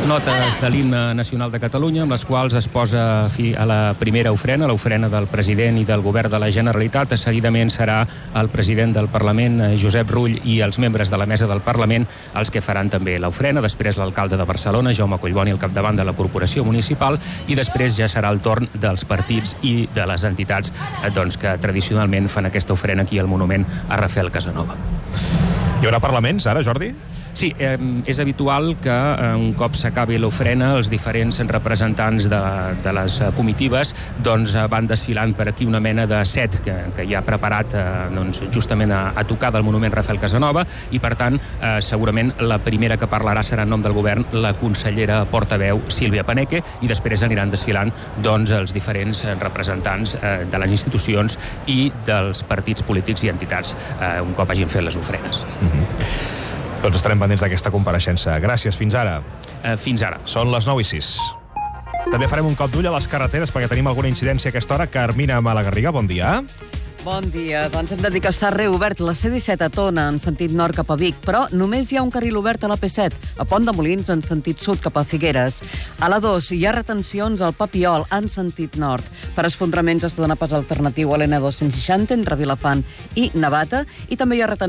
notes de l'himne nacional de Catalunya, amb les quals es posa fi a la primera ofrena, l'ofrena del president i del govern de la Generalitat. Seguidament serà el president del Parlament, Josep Rull, i els membres de la mesa del Parlament els que faran també l'ofrena. Després l'alcalde de Barcelona, Jaume Collboni, al capdavant de la corporació municipal, i després ja serà el torn dels partits i de les entitats que tradicionalment fan aquesta ofrena aquí al monument a Rafael Casanova. Hi haurà parlaments ara, Jordi? Sí, és habitual que un cop s'acabi l'ofrena els diferents representants de les comitives van desfilant per aquí una mena de set que hi ha preparat justament a tocar del monument Rafael Casanova, i per tant segurament la primera que parlarà serà en nom del govern la consellera portaveu Sílvia Paneque, i després aniran desfilant els diferents representants de les institucions i dels partits polítics i entitats un cop hagin fet les ofrenes. Doncs estarem pendents d'aquesta compareixença. Gràcies, fins ara. Fins ara. Són les 9:06. També farem un cop d'ull a les carreteres perquè tenim alguna incidència a aquesta hora. Carmina Malagarriga, bon dia. Bon dia. Doncs hem de dir que s'ha reobert la C-17 a Tona en sentit nord cap a Vic, però només hi ha un carril obert a la P7, a Pont de Molins en sentit sud cap a Figueres. A la 2 hi ha retencions al Papiol en sentit nord. Per esfondraments es dona pas alternatiu a l'N260 entre Vilafant i Navata, i també hi ha retencions